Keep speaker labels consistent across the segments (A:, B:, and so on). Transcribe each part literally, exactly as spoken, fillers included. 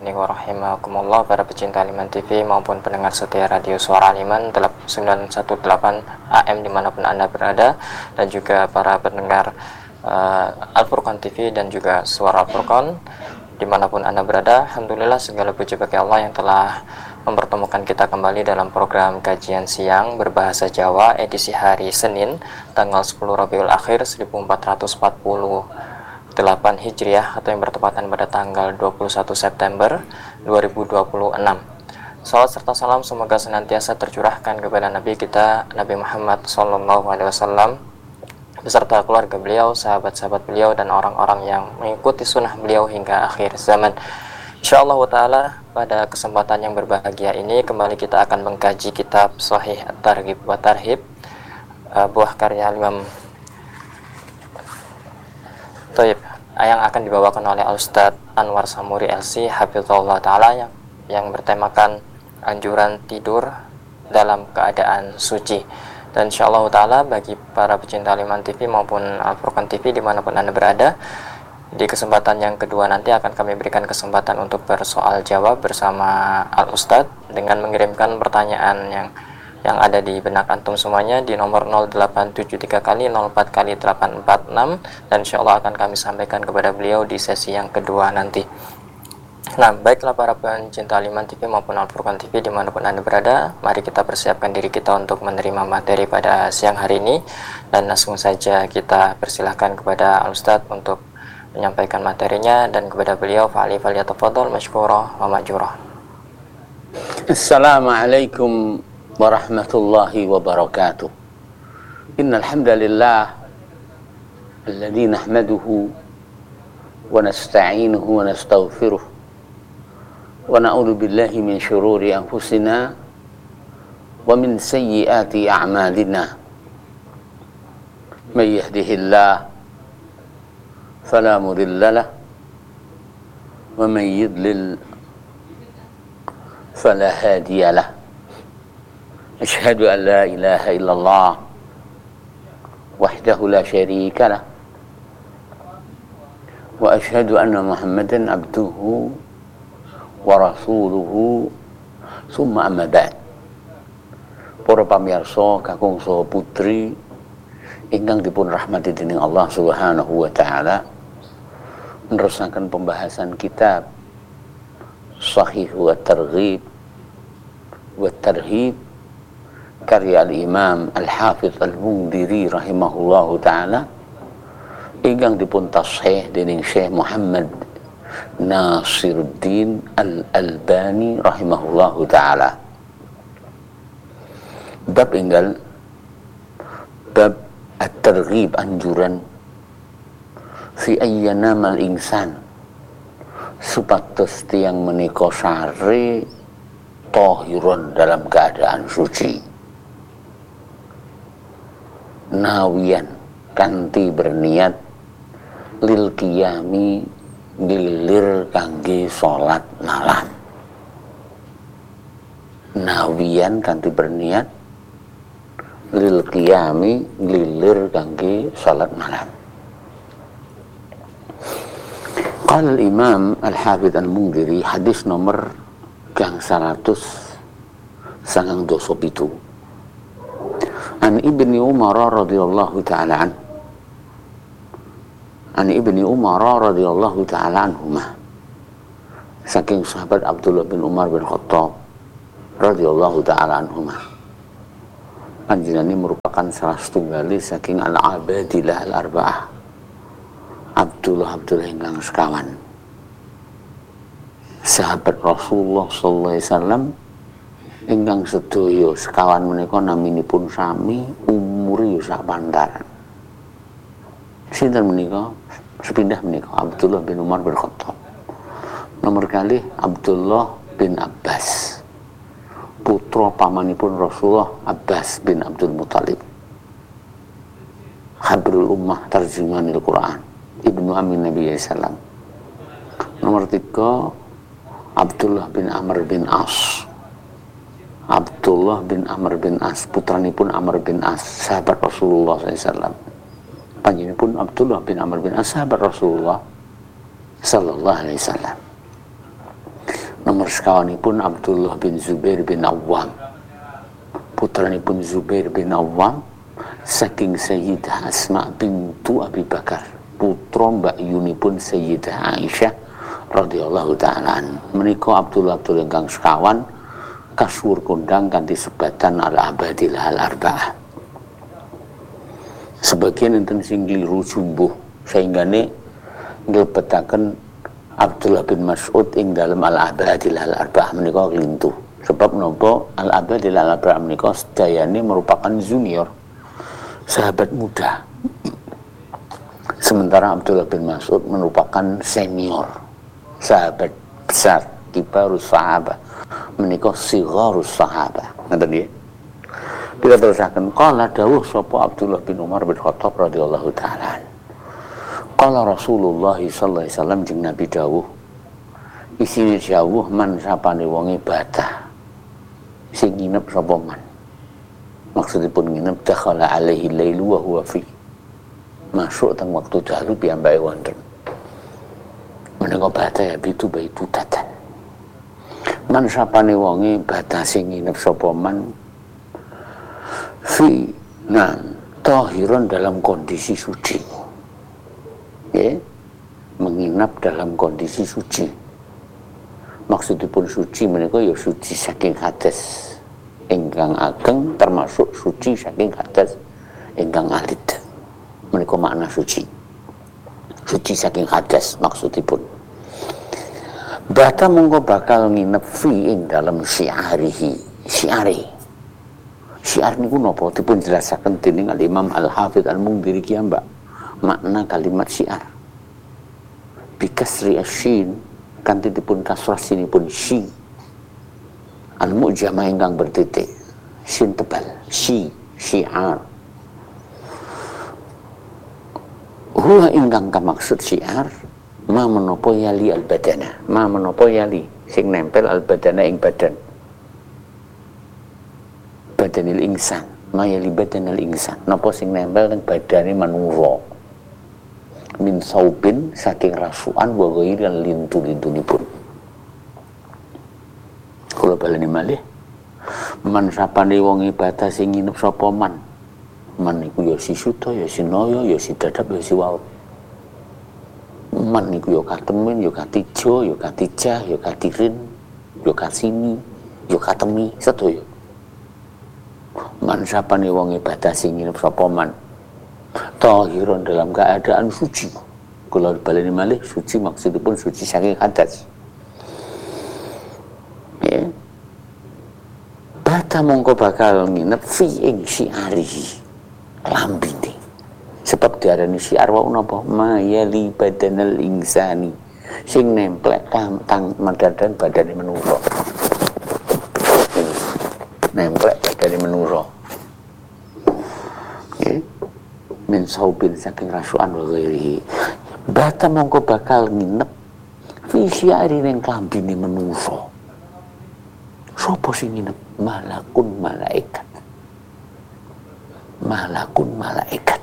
A: rahimani wa rahimakumullah, para pecinta Liman T V maupun pendengar setia radio Suara Liman sembilan satu delapan A M dimanapun Anda berada, dan juga para pendengar uh, Al-Furqan T V dan juga Suara Al-Furqan dimanapun Anda berada. Alhamdulillah, segala puji bagi Allah yang telah mempertemukan kita kembali dalam program kajian siang berbahasa Jawa edisi hari Senin tanggal sepuluh Rabiul Akhir seribu empat ratus empat puluh delapan Hijriah, atau yang bertepatan pada tanggal dua puluh satu September dua ribu dua puluh enam. Salawat serta salam semoga senantiasa tercurahkan kepada Nabi kita Nabi Muhammad Sallallahu Alaihi Wasallam beserta keluarga beliau, sahabat-sahabat beliau, dan orang-orang yang mengikuti sunnah beliau hingga akhir zaman. Insyaallah ta'ala, pada kesempatan yang berbahagia ini kembali kita akan mengkaji kitab Sahih At-Targhib wa Tarhib, uh, buah karya Imam Taib, yang akan dibawakan oleh Ustadz Anwar Samuri L C Hafizahullah Ta'ala, yang, yang bertemakan anjuran tidur dalam keadaan suci. Dan insyaallah ta'ala, bagi para pecinta Liman T V maupun Al-Furqan T V dimanapun Anda berada, di kesempatan yang kedua nanti akan kami berikan kesempatan untuk bersoal jawab bersama Al-Ustadz dengan mengirimkan pertanyaan yang yang ada di benak antum semuanya di nomor nol delapan tujuh tiga kali nol empat kali delapan empat enam, dan insyaallah akan kami sampaikan kepada beliau di sesi yang kedua nanti. Nah, baiklah para pencinta Liman T V maupun Al-Furqan T V dimanapun Anda berada, mari kita persiapkan diri kita untuk menerima materi pada siang hari ini, dan langsung saja kita persilahkan kepada Al-Ustadz untuk menyampaikan materinya, dan kepada beliau fa'ali falyatafadhal masykurah wa ma'jurah.
B: Assalamualaikum warahmatullahi wabarakatuh. Innal hamdalillah alladzi nahmaduhu wa nasta'inuhu wa nastaghfiruh wa na'udzu billahi min shururi anfusina wa min sayyiati a'malina. May yahdihillahu fala mudilla lahu wa man yudlil fala hadiya lahu. Asyhadu an la ilaha illallah wahdahu la syarika lah wa asyhadu anna Muhammadan abduhu wa rasuluhu summa amma ba'd. Para pamirsa kakung saha putri ingkang dipun rahmati dening Allah Subhanahu wa taala, menerusaken pembahasan kitab Sahih wa Targhib wa Tarhib karya al-Imam Al-Hafidh Al-Mundhiri rahimahullahu ta'ala, ingkang dipun tashih dening Syekh Muhammad Nasiruddin Al-Albani rahimahullahu ta'ala. Bab enggal bab at-targhib, anjuran fi ayyanamal insan, supados tiyang menika sare tahirun dalam keadaan suci, nawian kanthi berniat lil qiyami nglilir kangge salat malam. Nawian kanthi berniat lil qiyami nglilir kangge salat malam. Qala al-Imam Al-Hafidh Al-Mundhiri, hadis nomor gang seratus sangang doso pitu. An Ibni Umar radhiyallahu ta'ala an An Ibni Umar radhiyallahu ta'ala anhumah, saking sahabat Abdullah bin Umar bin Khattab radhiyallahu ta'ala anhumah. Panjenengan ini merupakan salah setunggali saking al-abadilah al-arba'ah, Abdullah Abdullah ingkang sekawan sahabat Rasulullah sallallahu alaihi wasallam ingkang sedaya sekawan menika naminipun sami, umuri sak pantaran. Sinten menika? Sepindah menika Abdullah bin Umar bin Khattab. Nomor kalih Abdullah bin Abbas, putra pamanipun Rasulullah Abbas bin Abdul Muthalib, Habrul Ummah, tarjumanil Quran, ibnu Amin Nabi sallallahu alaihi wasallam. Nomor tiga Abdullah bin Amr bin As, Abdullah bin Amr bin As, putranipun Amr bin As, sahabat Rasulullah sallallahu alaihi wasallam. Panjenenganipun Abdullah bin Amr bin As, sahabat Rasulullah sallallahu alaihi wasallam. Nomor sekawanipun Abdullah bin Zubair bin Awwam, putranipun Zubair bin Awwam saking Sayyidah Asma bintu Abi Bakar, putra mbak yunipun Sayyidah Aisyah radhiyallahu ta'ala. Menika Abdullah Abdullah ingkang sekawan kasuwur kondang kanthi sebatan al-abadilah al-arba'ah. Sebagian enten sing kliru jumbuh sainggane nglebetaken Abdullah bin Mas'ud ing dalam al-abadilah al-arba'ah menika klintu. Sebab menapa al-abadilah al-arba'ah menika sedayane merupakan junior, sahabat muda. Sementara Abdullah bin Mas'ud merupakan senior, sahabat besar, kibarus sahabat, menika sigharus sahabat. Ngoten nggih. Kita terusaken qala dawuh sapa Abdullah bin Umar bin Khattab radhiyallahu taala. Qala Rasulullah sallallahu alaihi wasallam jeung Nabi dawuh, isine dawuh man sapane wong ibadah sing nginep sapa man. Maksudipun nginep dakhala alaihi lailu wa huwa fi. Masuk teng waktu dalu piyambake wonten. Menika bata ya bitu baitu tatan. Man sapane wonge bata sing nginep sapa man fi nah tahiran dalam kondisi suci. Ya, menginap dalam kondisi suci. Maksudipun suci menika ya suci saking hadas ingkang ageng, termasuk suci saking hadas ingkang alit. Menika makna suci. Suci saking hadas maksudipun. Bata mongko bakal nginep fi ing dalam syiarihi, syiari. Syiar niku napa dipun jelasaken dening Al-Imam Al-Hafidz Al-Mundhiri ki Mbak. Makna kalimat syiar. Bikasri asyin kanthi dipun kasrah sinipun syi. Al-Mu'jamah ingkang bertitik. Sin tebal, syi, syiar. Huwa ingkang kamaksud syiar ma menapa yali al-badana, ma menapa yali sing nempel al-badana ing badan. Badanil insan, ma yali badanil insan, napa sing nempel ing badane manungsa. Min saubin saking rasukan wa ghairi lan lintu-lintunipun. Kula baleni malih. Man sapane wong ibadah sing nginep sapa man. Man iku ya si suta, ya si noyo, ya si dadap, ya si waut. Man iku ya katemin, ya katijo, ya katijah, ya katirin, ya kasini, ya katemi, sedaya. Man sapane wong ibadah sing nginep sapa man. Tahiron dalam keadaan suci. Kalau baleni malih suci maksudipun suci saking hadas. Ya. Bata mongko bakal nginep fi ing syiarihi. Lambine. Sebab diarani syiar wau napa? Mayali badanal insani. Sing nemplek tang tang madadan badane manungsa. Nemplek badane manungsa. Nggih. Min saubin saking rasukan wa ghairihi. Bata mongko bakal nginep fi syiari ning klambine manungsa. Sopo sing nginep? Malakun malaikat. Malakun malaikat.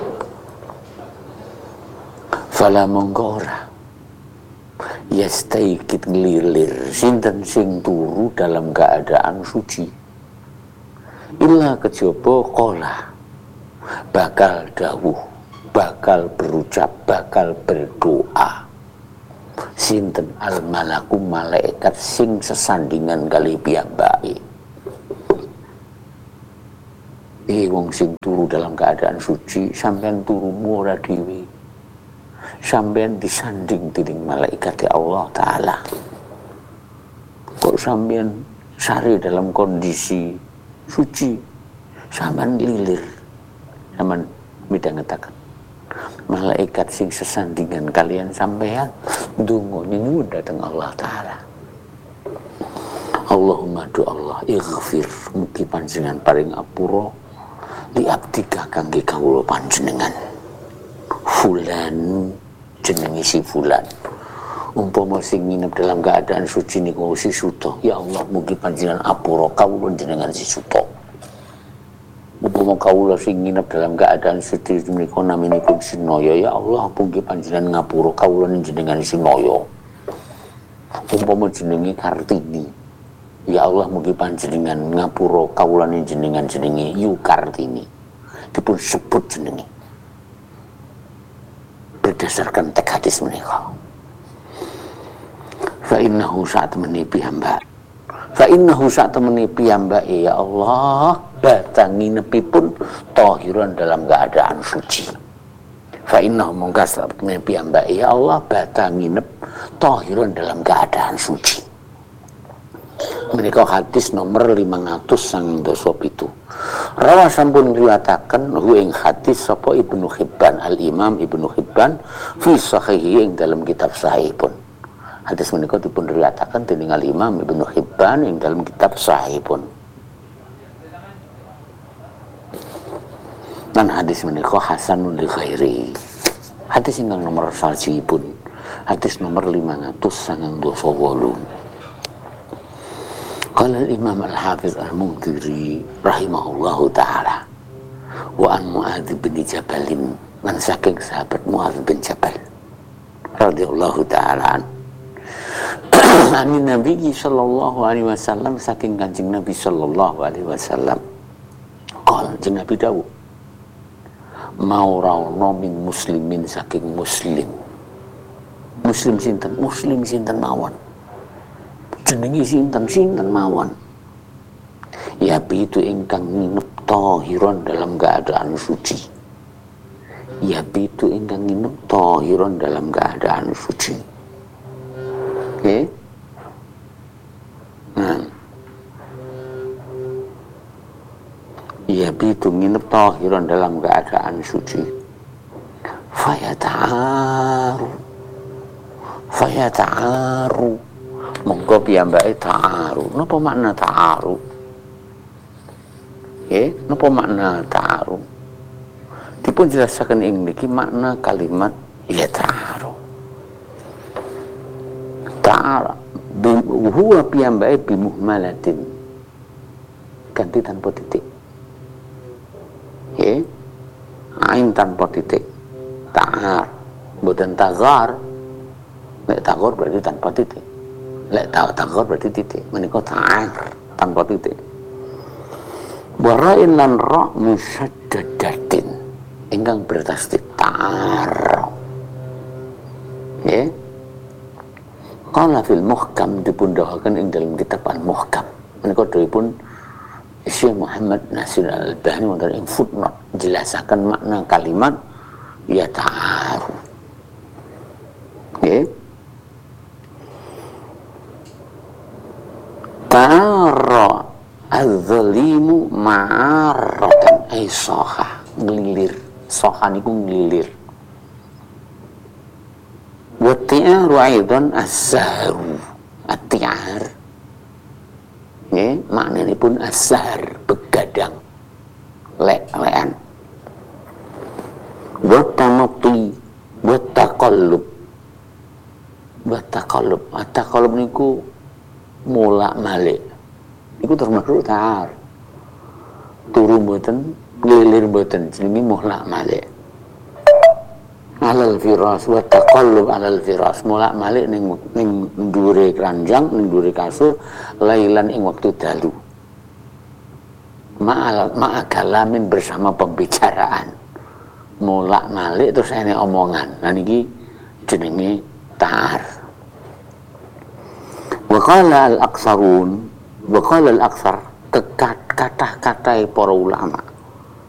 B: Fala mongko ora yastaikit ngelilir sinten sing turu dalam keadaan suci. Illa kejaba qala bakal dawuh, bakal berucap, bakal berdoa. Sinten al malaku malaikat sing sesandingan kali piyambake. Eh wong sing turu dalam keadaan suci sampean turu ora dhewe. Sampean disanding dening malaikat Allah taala. Kok sampean sare dalam kondisi suci, sampean lilir. Sampean midhangetaken malaikat sing sesandingan kalian sampean ndonga nyuwun dhateng Allah taala. Allahumma do Allah ighfir mugi panjenengan paring apura li abdika kangge kawula panjenengan. Fulan jenenge si fulan. Umpama sing nginep dalam keadaan suci niku si Suto, ya Allah mugi panjenengan apura kawula jenengan si Suto. Umpama kawula sing nginep dalam keadaan suci menika naminipun Sinoyo, ya Allah mugi panjenengan ngapura kawula jenengan Sinoyo. umpama jenenge Kartini, ya Allah mugi panjenengan ngapura kawulane jenengan jenenge Yu Kartini dipun sebut jenenge berdasarkan teks hadis menika. Fa innahu saat menipi hamba fa innahu saat menipi hamba ya Allah batangi nepipun tahiran dalam keadaan suci. Fa innahu mongga saat menipi hamba ya Allah batangi nep tahiran dalam keadaan suci. Menika hadis nomor lima ratus sangang dasa pitu. Rawa sampun riwayataken hu ing hadis sapa Ibnu Hibban, Al Imam Ibnu Hibban fi sahihi ing dalam kitab sahihipun. Hadis menika dipun riwayataken dening Al Imam Ibnu Hibban ing dalam kitab sahihipun. Dan hadis menika hasanun li ghairi. Hadis ingkang nomor saljipun. Hadis nomor lima ratus sangang dasa wolu. Qala al-Imam al-Hafiz al-Mundhiri rahimahullahu ta'ala wa an Mu'adz bin Jabal, man saking sahabat Mu'adz bin Jabal radhiyallahu ta'ala an Nabi sallallahu alaihi wasallam, saking Kanjeng Nabi sallallahu alaihi wasallam qala, jeneng Nabi dawuh mau raono min muslimin saking muslim. Muslim sinten? Muslim sinten mawon. Jenengi sinten sinten mawon. Ya bitu ingkang nginep tahiron dalam keadaan suci. Ya bitu ingkang nginep tahiron dalam keadaan suci. Oke. Okay? Nah. Ya bitu nginep tahiron dalam keadaan suci. Fayata'aru. Fayata'aru. Monggo piyambake ta'aru. Napa makna ta'aru? Nggih, napa makna ta'aru? Dipun jelasaken ing niki makna kalimat ya ta'aru. Ta'ara huwa piyambake bimuhmalatin. Ganti tanpa titik. Nggih. Ain tanpa titik. Ta'ar. Mboten taghar. Nek taghar berarti tanpa titik. Lek tak taghar berarti titik. Menika ta'ar tanpa titik. Wara'in lan ra musaddadatin ingkang bertasdid ta'ar. Nggih. Qala fil muhkam, dipun dawaken ing dalam kitab Al-Muhkam. Menika dipun Syekh Muhammad Nasir Al-Albani wonten ing footnote jelasaken makna kalimat ya ta'ar. Nggih. Ta'ara az-zalimu ma'aratan ay soha, ngelilir. Soha niku ngelilir. Wa ti'aru aidan az-zahru. At-ti'ar nggih maknanipun az-zahr, begadang, lek-lekan. Wa tamati wa taqallub. Wa taqallub. At-taqallub niku mulak malik, itu termasuk ta'ar. Turu mboten, lilir mboten, jenenge mulak malik. Alal firas wa taqallub alal firas, mulak malik ning ning ndure keranjang, ning ndure kasur, lailan ing waktu dalu. Ma'al ma'agalamin bersama pembicaraan. Mulak malik terus ene omongan. Nah niki jenenge ta'ar. Wa qala al-aksarun, wa qala al-aksar, kata-kata para ulama